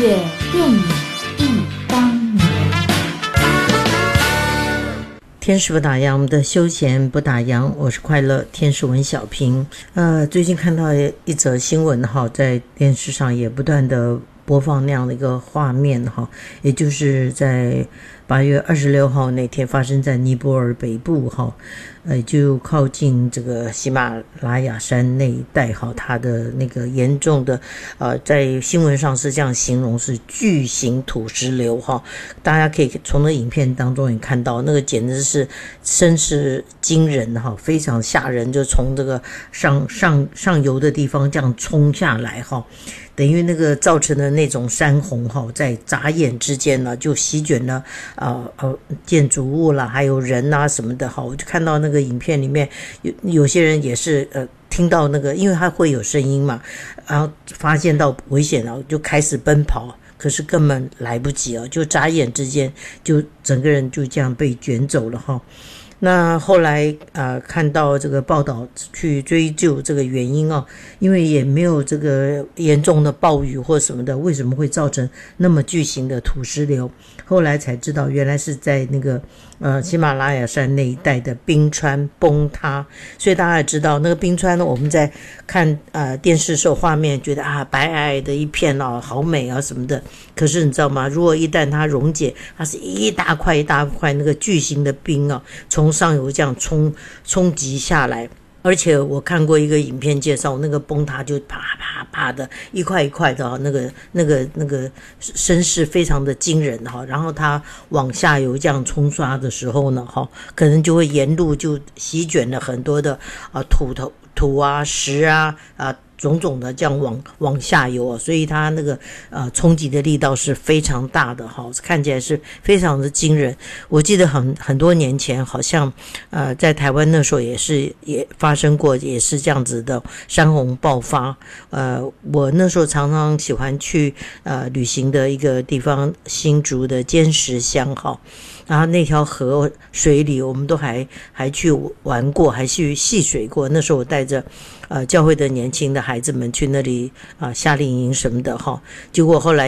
乐、电影忆当年。 天使不打烊，我们的休闲不打烊，我是快乐天使文小平。最近看到一则新闻哈，在电视上也不断的播放那样的一个画面哈，也就是在8月26号那天发生在尼泊尔北部哈，就靠近这个喜马拉雅山那一带哈，它的那个严重的在新闻上是这样形容是巨型土石流哈，大家可以从那影片当中也看到，那个简直是声势惊人哈，非常吓人，就从这个上游的地方这样冲下来哈。等于那个造成的那种山洪哈，在眨眼之间呢，就席卷了建筑物啦，还有人啊什么的哈。我就看到那个影片里面有些人也是听到那个，因为它会有声音嘛，然后发现到危险了，就开始奔跑，可是根本来不及了，就眨眼之间就整个人就这样被卷走了哈。那后来看到这个报道去追究这个原因因为也没有这个严重的暴雨或什么的，为什么会造成那么巨型的土石流？后来才知道，原来是在那个喜马拉雅山那一带的冰川崩塌。所以大家也知道，那个冰川呢，我们在看电视时候画面觉得白皑皑的一片好美啊什么的。可是你知道吗？如果一旦它溶解，它是一大块一大块那个巨型的冰从上游这样冲击下来。而且我看过一个影片介绍，那个崩塌就啪啪啪的一块一块的那个声势非常的惊人哈。然后它往下游这样冲刷的时候呢可能就会沿路就席卷了很多的土啊石啊种种的这样往下游所以它那个冲击的力道是非常大的哈，看起来是非常的惊人。我记得很多年前好像在台湾那时候也发生过，也是这样子的山洪爆发。我那时候常常喜欢去旅行的一个地方，新竹的尖石乡哈。然后那条河水里我们都还去玩过，还去戏水过。那时候我带着教会的年轻的孩子们去那里夏令营什么的哈。结果后来